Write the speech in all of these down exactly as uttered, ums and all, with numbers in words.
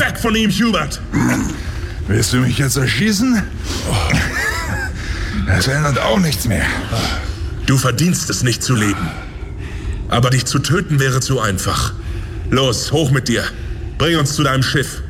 Weg von ihm, Hubert! Willst du mich jetzt erschießen? Das ändert auch nichts mehr. Du verdienst es nicht zu leben. Aber dich zu töten wäre zu einfach. Los, hoch mit dir. Bring uns zu deinem Schiff.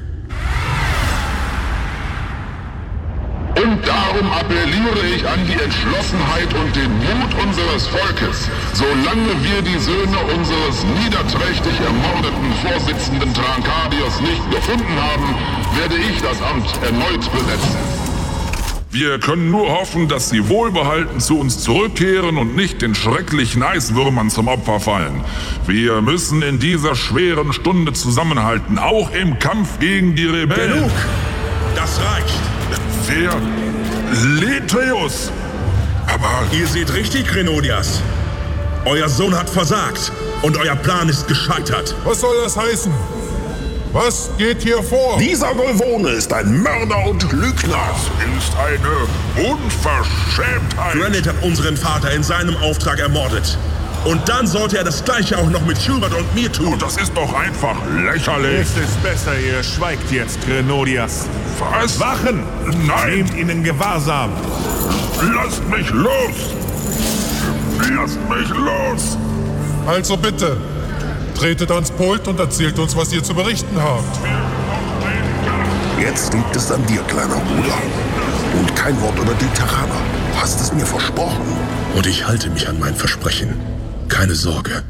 Und darum appelliere ich an die Entschlossenheit und den Mut unseres Volkes. Solange wir die Söhne unseres niederträchtig ermordeten Vorsitzenden Trancadios nicht gefunden haben, werde ich das Amt erneut besetzen. Wir können nur hoffen, dass sie wohlbehalten zu uns zurückkehren und nicht den schrecklichen Eiswürmern zum Opfer fallen. Wir müssen in dieser schweren Stunde zusammenhalten, auch im Kampf gegen die Rebellen. Genug! Das reicht! Wer? Letreus! Aber... Ihr seht richtig, Grenodias. Euer Sohn hat versagt und euer Plan ist gescheitert. Was soll das heißen? Was geht hier vor? Dieser Golvone ist ein Mörder und Lügner. Das ist eine Unverschämtheit. Granit hat unseren Vater in seinem Auftrag ermordet. Und dann sollte er das Gleiche auch noch mit Hubert und mir tun. Oh, das ist doch einfach lächerlich. Es ist besser, ihr schweigt jetzt, Grenodias. Was? Wachen! Nein! Nehmt ihn in Gewahrsam. Lasst mich los! Lasst mich los! Also bitte, tretet ans Pult und erzählt uns, was ihr zu berichten habt. Jetzt liegt es an dir, kleiner Bruder. Und kein Wort über die Terraner. Du hast es mir versprochen. Und ich halte mich an mein Versprechen. Keine Sorge.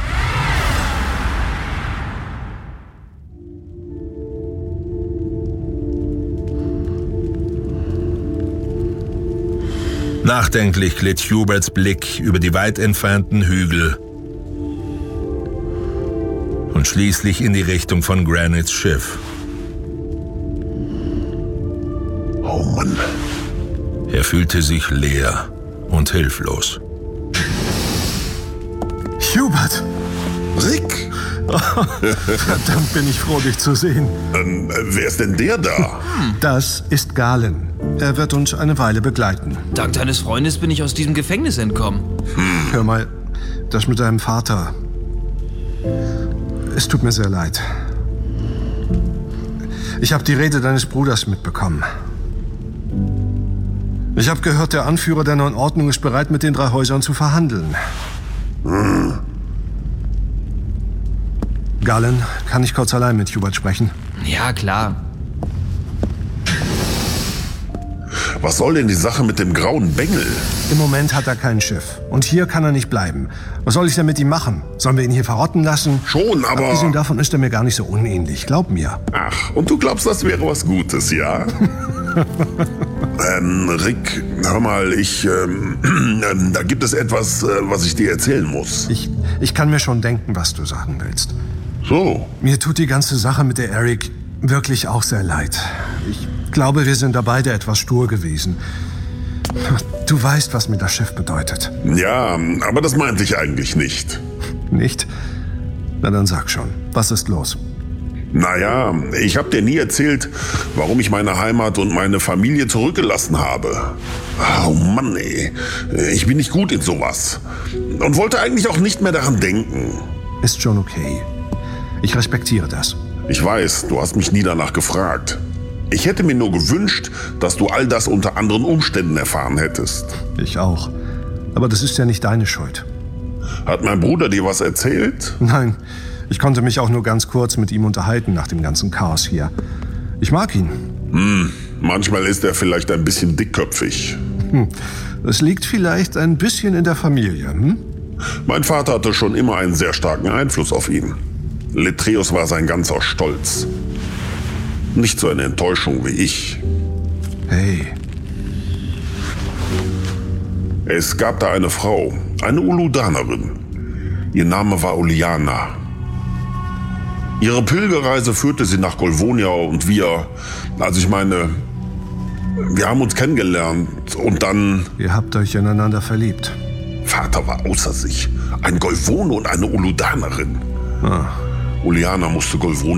Nachdenklich glitt Huberts Blick über die weit entfernten Hügel und schließlich in die Richtung von Granits Schiff. Oh Mann. Er fühlte sich leer und hilflos. Hubert! Rick! Verdammt bin ich froh, dich zu sehen. Ähm, wer ist denn der da? Das ist Galen. Er wird uns eine Weile begleiten. Dank deines Freundes bin ich aus diesem Gefängnis entkommen. Hm. Hör mal, das mit deinem Vater. Es tut mir sehr leid. Ich habe die Rede deines Bruders mitbekommen. Ich habe gehört, der Anführer der Neuen Ordnung ist bereit, mit den drei Häusern zu verhandeln. Hm. Galen, kann ich kurz allein mit Hubert sprechen? Ja, klar. Was soll denn die Sache mit dem grauen Bengel? Im Moment hat er kein Schiff. Und hier kann er nicht bleiben. Was soll ich denn mit ihm machen? Sollen wir ihn hier verrotten lassen? Schon, aber... Abgesehen davon ist er mir gar nicht so unähnlich. Glaub mir. Ach, und du glaubst, das wäre was Gutes, ja? ähm, Rick, hör mal, ich... Ähm, ähm, da gibt es etwas, äh, was ich dir erzählen muss. Ich, ich kann mir schon denken, was du sagen willst. So? Mir tut die ganze Sache mit der Eric wirklich auch sehr leid. Ich glaube, wir sind da beide etwas stur gewesen. Du weißt, was mir das Schiff bedeutet. Ja, aber das meinte ich eigentlich nicht. Nicht? Na dann sag schon, was ist los? Naja, ich habe dir nie erzählt, warum ich meine Heimat und meine Familie zurückgelassen habe. Oh Mann, ey. Ich bin nicht gut in sowas. Und wollte eigentlich auch nicht mehr daran denken. Ist schon okay. Ich respektiere das. Ich weiß, du hast mich nie danach gefragt. Ich hätte mir nur gewünscht, dass du all das unter anderen Umständen erfahren hättest. Ich auch. Aber das ist ja nicht deine Schuld. Hat mein Bruder dir was erzählt? Nein, ich konnte mich auch nur ganz kurz mit ihm unterhalten nach dem ganzen Chaos hier. Ich mag ihn. Hm, manchmal ist er vielleicht ein bisschen dickköpfig. Hm, das liegt vielleicht ein bisschen in der Familie, hm? Mein Vater hatte schon immer einen sehr starken Einfluss auf ihn. Letreus war sein ganzer Stolz. Nicht so eine Enttäuschung wie ich. Hey. Es gab da eine Frau, eine Uludanerin. Ihr Name war Uliana. Ihre Pilgerreise führte sie nach Golvonia und wir, also ich meine, wir haben uns kennengelernt und dann... Ihr habt euch ineinander verliebt. Vater war außer sich. Ein Golvone und eine Uludanerin. Ah. Uliana musste Golvonia